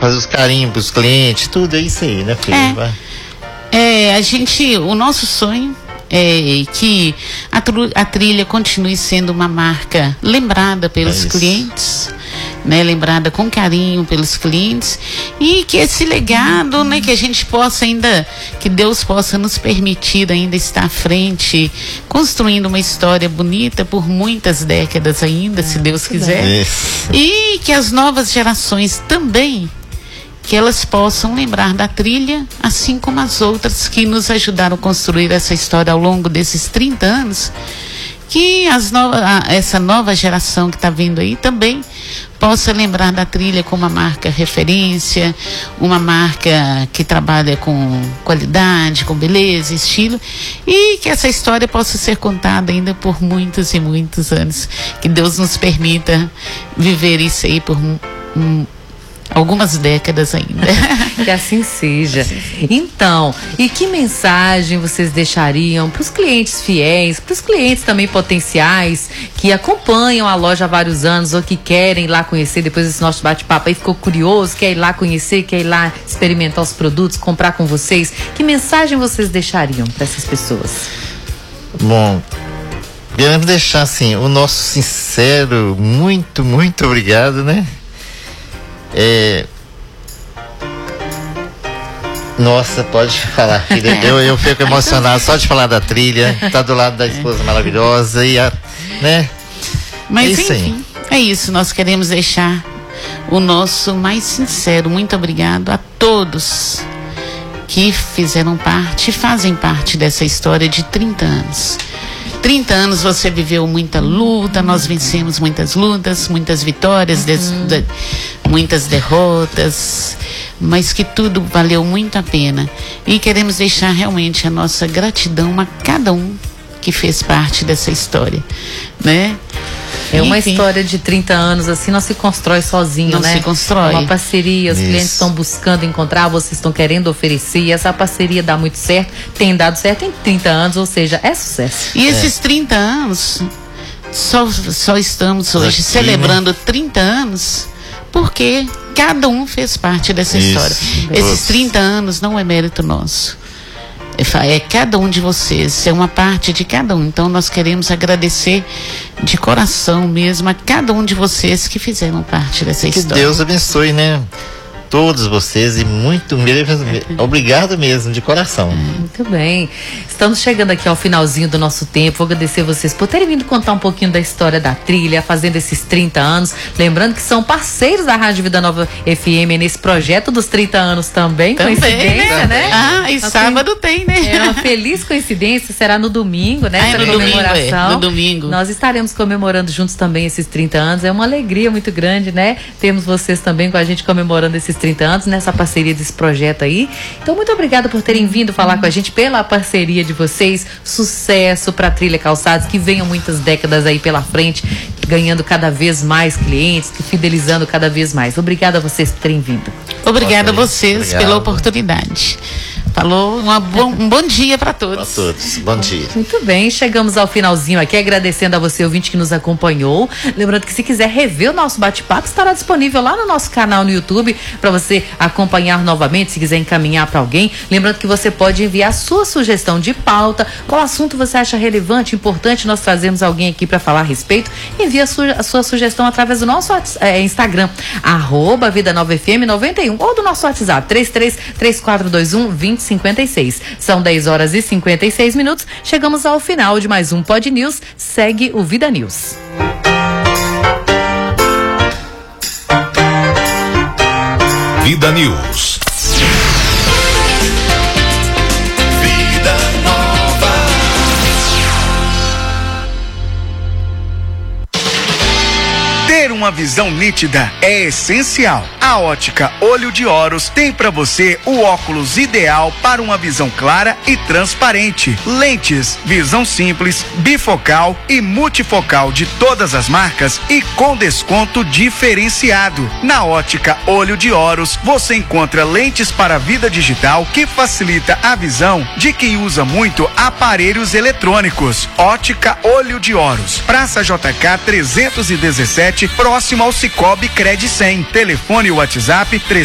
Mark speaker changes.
Speaker 1: fazer os carinhos pros clientes, tudo é isso aí, né, filho?
Speaker 2: O nosso sonho é que a trilha continue sendo uma marca lembrada pelos clientes, né, lembrada com carinho pelos clientes, e que esse legado, né, que a gente possa ainda, que Deus possa nos permitir ainda estar à frente, construindo uma história bonita por muitas décadas ainda, se Deus quiser. E que as novas gerações também, que elas possam lembrar da trilha, assim como as outras que nos ajudaram a construir essa história ao longo desses 30 anos, que essa nova geração que está vindo aí também possa lembrar da trilha como uma marca referência, uma marca que trabalha com qualidade, com beleza, estilo, e que essa história possa ser contada ainda por muitos e muitos anos. Que Deus nos permita viver isso aí por algumas décadas ainda.
Speaker 3: Que assim seja. Então, e que mensagem vocês deixariam para os clientes fiéis, para os clientes também potenciais, que acompanham a loja há vários anos ou que querem ir lá conhecer depois desse nosso bate-papo aí, ficou curioso, quer ir lá conhecer, quer ir lá experimentar os produtos, comprar com vocês? Que mensagem vocês deixariam para essas pessoas?
Speaker 1: Bom, queremos deixar assim o nosso sincero muito, muito obrigado, né? Nossa, pode falar, filha. Eu fico emocionado só de falar da trilha, tá do lado da esposa maravilhosa né?
Speaker 2: Mas
Speaker 1: é isso
Speaker 2: enfim, é isso. Nós queremos deixar o nosso mais sincero muito obrigado a todos que fizeram parte e fazem parte dessa história de 30 anos. 30 anos você viveu muita luta, nós vencemos muitas lutas, muitas vitórias, muitas derrotas, mas que tudo valeu muito a pena. E queremos deixar realmente a nossa gratidão a cada um que fez parte dessa história, né?
Speaker 3: É uma história de 30 anos, assim, não se constrói sozinho, né?
Speaker 2: Não se constrói.
Speaker 3: É uma parceria, os clientes estão buscando encontrar, vocês estão querendo oferecer, e essa parceria dá muito certo, tem dado certo em 30 anos, ou seja, é sucesso.
Speaker 2: E esses 30 anos, só estamos hoje celebrando 30 anos, porque cada um fez parte dessa história. Esses 30 anos não é mérito nosso. É cada um de vocês, é uma parte de cada um. Então nós queremos agradecer de coração mesmo a cada um de vocês que fizeram parte dessa história.
Speaker 1: Que Deus abençoe, né? Todos vocês, e muito obrigado mesmo, de coração.
Speaker 3: Muito bem. Estamos chegando aqui ao finalzinho do nosso tempo. Vou agradecer vocês por terem vindo contar um pouquinho da história da trilha, fazendo esses 30 anos. Lembrando que são parceiros da Rádio Vida Nova FM nesse projeto dos 30 anos também. Coincidência, né?
Speaker 2: Ah, e sábado tem, né?
Speaker 3: É uma feliz coincidência, será no domingo, né? Essa comemoração.
Speaker 2: No domingo.
Speaker 3: Nós estaremos comemorando juntos também esses 30 anos. É uma alegria muito grande, né? Temos vocês também com a gente comemorando esses 30 anos nessa parceria desse projeto aí. Então, muito obrigada por terem vindo falar com a gente, pela parceria de vocês. Sucesso para a Trilha Calçados, que venham muitas décadas aí pela frente, ganhando cada vez mais clientes, fidelizando cada vez mais. Obrigada a vocês por terem vindo.
Speaker 2: Obrigada a vocês pela oportunidade. Falou, um bom dia para todos.
Speaker 1: Para todos, bom dia.
Speaker 3: Muito bem, chegamos ao finalzinho aqui, agradecendo a você, ouvinte, que nos acompanhou. Lembrando que se quiser rever o nosso bate-papo, estará disponível lá no nosso canal no YouTube, para você acompanhar novamente, se quiser encaminhar para alguém. Lembrando que você pode enviar sua sugestão de pauta, qual assunto você acha relevante, importante, nós trazemos alguém aqui para falar a respeito. Envie a sua sugestão através do nosso Instagram, @VidaNovaFM91, ou do nosso WhatsApp, 3334212056. São 10h56. Chegamos ao final de mais um Pod News. Segue o Vida News.
Speaker 4: Vida News.
Speaker 5: Ter uma visão nítida é essencial. A Ótica Olho de Horus tem para você o óculos ideal para uma visão clara e transparente. Lentes, visão simples, bifocal e multifocal de todas as marcas e com desconto diferenciado. Na Ótica Olho de Horus você encontra lentes para a vida digital que facilita a visão de quem usa muito aparelhos eletrônicos. Ótica Olho de Horus, Praça JK 317, próximo ao Cicobi Cred 100. Telefone e WhatsApp